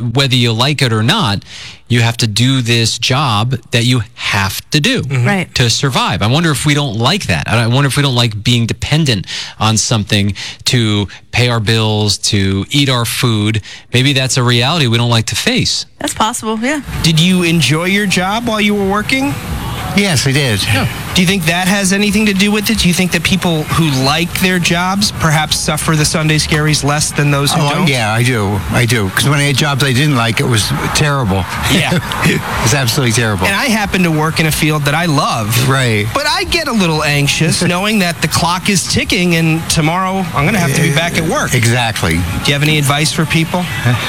whether you like it or not, you have to do this job that you have to do Right. to survive. I wonder if we don't like that. I wonder if we don't like being dependent on something to pay our bills, to eat our food. Maybe that's a reality we don't like to face. That's possible, yeah. Did you enjoy your job while you were working? Yes, I did. Do you think that has anything to do with it? Do you think that people who like their jobs perhaps suffer the Sunday scaries less than those who don't? Yeah, I do. Because when I had jobs I didn't like, it was terrible. Yeah. It was absolutely terrible. And I happen to work in a field that I love. Right. But I get a little anxious knowing that the clock is ticking and tomorrow I'm going to have to be back at work. Exactly. Do you have any advice for people?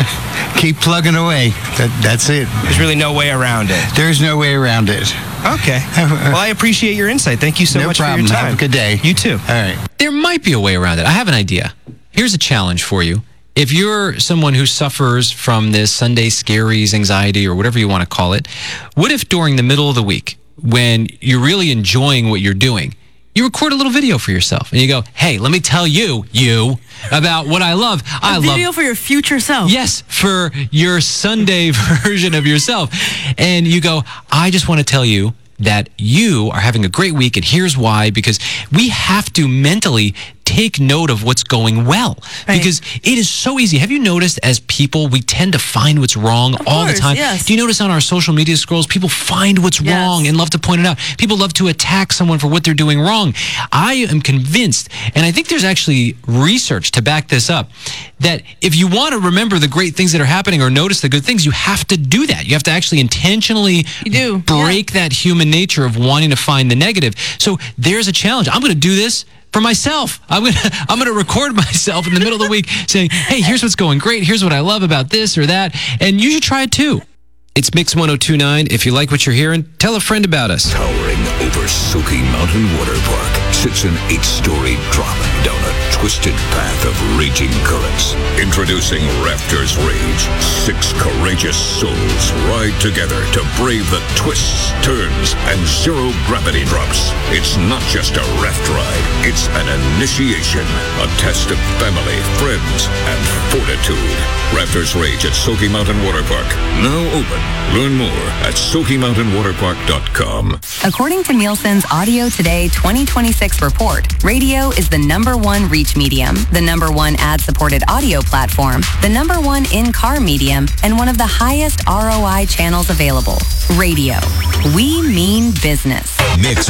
Keep plugging away. That's it. There's really no way around it. There's no way around it. Okay. Well, I appreciate your insight. Thank you so No much problem. for your time. Have a good day. You too. All right. There might be a way around it. I have an idea. Here's a challenge for you. If you're someone who suffers from this Sunday scaries, anxiety, or whatever you want to call it, what if during the middle of the week, when you're really enjoying what you're doing, you record a little video for yourself and you go, hey, let me tell you about what I love. A video for your future self. Yes, for your Sunday version of yourself. And you go, I just want to tell you that you are having a great week, and here's why, because we have to mentally take note of what's going well. Right. Because it is so easy. Have you noticed as people, we tend to find what's wrong all the time? Yes. Do you notice on our social media scrolls, people find what's wrong and love to point it out? People love to attack someone for what they're doing wrong. I am convinced, and I think there's actually research to back this up, that if you want to remember the great things that are happening or notice the good things, you have to do that. You have to actually intentionally break that human nature of wanting to find the negative. So there's a challenge. I'm going to do this for myself. I'm gonna record myself in the middle of the week saying, hey, here's what's going great. Here's what I love about this or that. And you should try it too. It's Mix 102.9. If you like what you're hearing, tell a friend about us. Towering over Soaky Mountain Water Park sits an 8-story drop down a twisted path of raging currents. Introducing Raptors Rage. 6 courageous souls ride together to brave the twists, turns, and zero-gravity drops. It's not just a raft ride. It's an initiation. A test of family, friends, and fortitude. Raptors Rage at Soaky Mountain Water Park. Now open. Learn more at SoakyMountainWaterPark.com. According to Nielsen's Audio Today 2026 report, radio is the #1 reach medium, the #1 ad-supported audio platform, the #1 in-car medium, and one of the highest ROI channels available. Radio. We mean business. Mix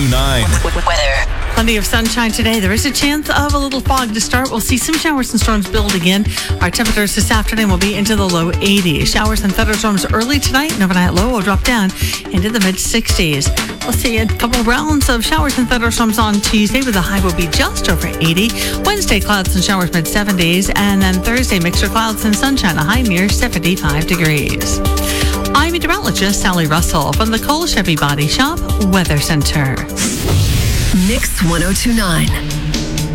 102.9. Weather. Plenty of sunshine today. There is a chance of a little fog to start. We'll see some showers and storms build again. Our temperatures this afternoon will be into the low 80s. Showers and thunderstorms early tonight, and overnight low will drop down into the mid-60s. We'll see a couple rounds of showers and thunderstorms on Tuesday, but the high will be just over 80. Wednesday, clouds and showers mid-70s, and then Thursday, mixture clouds and sunshine, a high near 75 degrees. I'm meteorologist Sally Russell from the Cole Chevy Body Shop Weather Center. Mix 102.9.